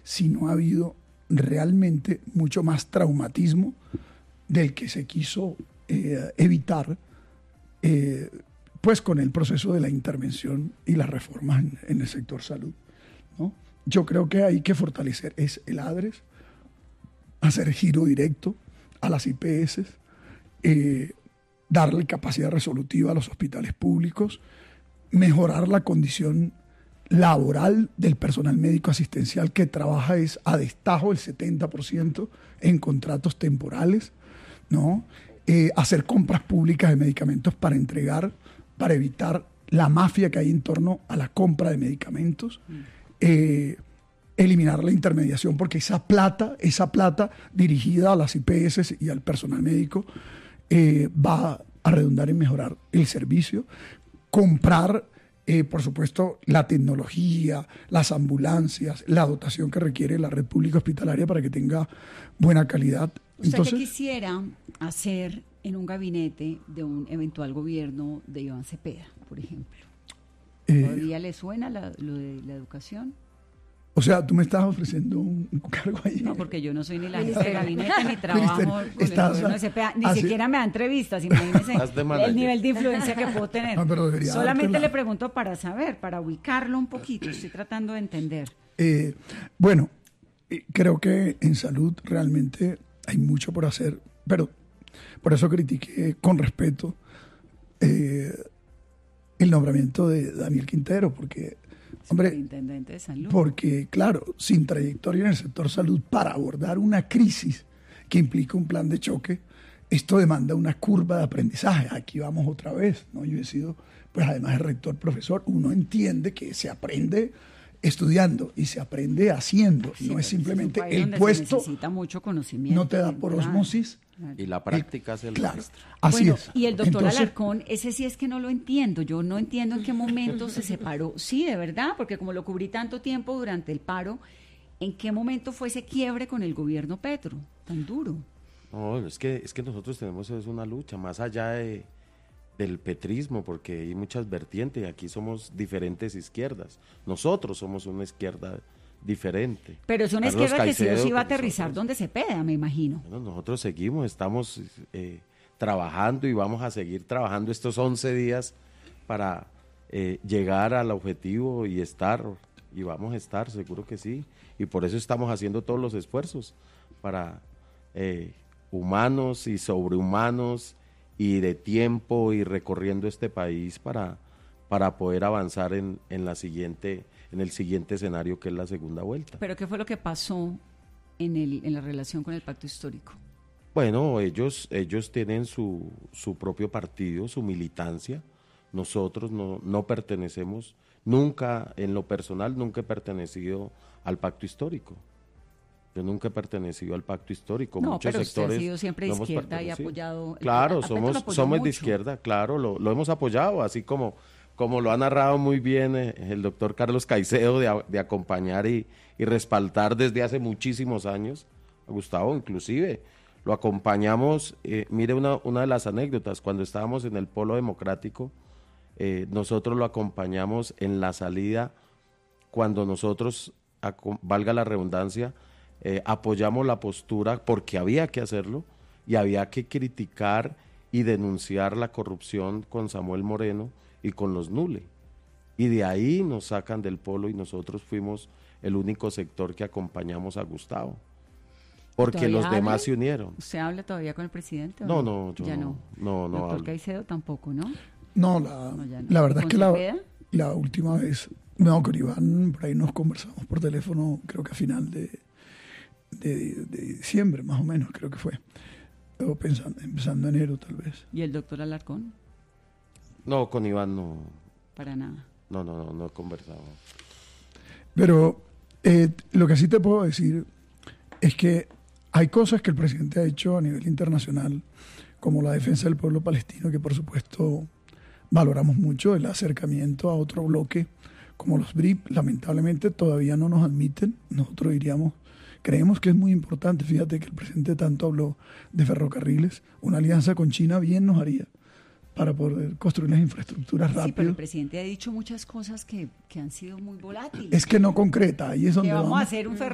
sino ha habido realmente mucho más traumatismo del que se quiso evitar pues con el proceso de la intervención y las reformas en el sector salud, ¿no? Yo creo que hay que fortalecer el ADRES, hacer giro directo a las IPS, darle capacidad resolutiva a los hospitales públicos, mejorar la condición laboral del personal médico asistencial que trabaja a destajo el 70% en contratos temporales, ¿no? Hacer compras públicas de medicamentos para entregar, para evitar la mafia que hay en torno a la compra de medicamentos, eliminar la intermediación, porque esa plata dirigida a las IPS y al personal médico va a redundar en mejorar el servicio, comprar, por supuesto, la tecnología, las ambulancias, la dotación que requiere la red pública hospitalaria para que tenga buena calidad. Entonces, ¿qué quisiera hacer en un gabinete de un eventual gobierno de Iván Cepeda, por ejemplo? ¿Todavía le suena lo de la educación? O sea, tú me estás ofreciendo un cargo ahí. No, porque yo no soy ni la jefe de gabinete, ni trabajo con el gobierno de Cepeda, ni siquiera me da entrevistas, imagínese el nivel de influencia que puedo tener. No, pero solamente le pregunto para saber, para ubicarlo un poquito, estoy tratando de entender. Bueno, creo que en salud realmente hay mucho por hacer, pero por eso critiqué con respeto el nombramiento de Daniel Quintero, porque superintendente de salud. Porque, claro, sin trayectoria en el sector salud para abordar una crisis que implica un plan de choque, esto demanda una curva de aprendizaje. Aquí vamos otra vez, ¿no? Yo he sido, pues además de rector, profesor, uno entiende que se aprende estudiando y se aprende haciendo, sí, no es simplemente el puesto, necesita mucho conocimiento, no te da por osmosis. Y la práctica es el maestro. Así es. Y el doctor Alarcón, ese sí es que no lo entiendo. Yo no entiendo en qué momento se separó. Sí, de verdad, porque como lo cubrí tanto tiempo durante el paro, ¿en qué momento fue ese quiebre con el gobierno Petro tan duro? No, es que nosotros tenemos una lucha más allá del petrismo, porque hay muchas vertientes. Aquí somos diferentes izquierdas. Nosotros somos una izquierda diferente. Pero es una izquierda que sí o sí va a aterrizar donde Cepeda, me imagino. Bueno, nosotros estamos trabajando y vamos a seguir trabajando estos 11 días para llegar al objetivo y vamos a estar, seguro que sí. Y por eso estamos haciendo todos los esfuerzos para humanos y sobrehumanos y de tiempo y recorriendo este país para poder avanzar en el siguiente escenario, que es la segunda vuelta. ¿Pero qué fue lo que pasó en la relación con el pacto histórico? Bueno, ellos tienen su propio partido, su militancia. Nosotros no pertenecemos, nunca, en lo personal, nunca he pertenecido al pacto histórico. Yo nunca he pertenecido al pacto histórico. No, muchos pero sectores usted ha sido siempre de izquierda y ha apoyado. Claro, somos de izquierda, claro, lo hemos apoyado, así como lo ha narrado muy bien el doctor Carlos Caicedo, de acompañar y respaldar desde hace muchísimos años a Gustavo. Inclusive lo acompañamos, mire una de las anécdotas, cuando estábamos en el Polo Democrático, nosotros lo acompañamos en la salida, cuando nosotros, valga la redundancia, apoyamos la postura porque había que hacerlo y había que criticar y denunciar la corrupción con Samuel Moreno y con los Nule. Y de ahí nos sacan del Polo y nosotros fuimos el único sector que acompañamos a Gustavo. Porque los demás se unieron. ¿Usted habla todavía con el presidente? No, yo ya no. No doctor hablo. Caicedo tampoco, ¿no? No, la verdad es que la última vez, con Iván, por ahí nos conversamos por teléfono, creo que a final de diciembre, más o menos, creo que fue. Luego empezando enero, tal vez. ¿Y el doctor Alarcón? No, con Iván no. Para nada. No he conversado. Pero lo que sí te puedo decir es que hay cosas que el presidente ha hecho a nivel internacional, como la defensa del pueblo palestino, que por supuesto valoramos mucho, el acercamiento a otro bloque, como los BRIC, lamentablemente todavía no nos admiten. Nosotros creemos que es muy importante. Fíjate que el presidente tanto habló de ferrocarriles, una alianza con China bien nos haría para poder construir las infraestructuras rápido. Sí, pero el presidente ha dicho muchas cosas que han sido muy volátiles. Es que no concreta, ahí es donde vamos a hacer un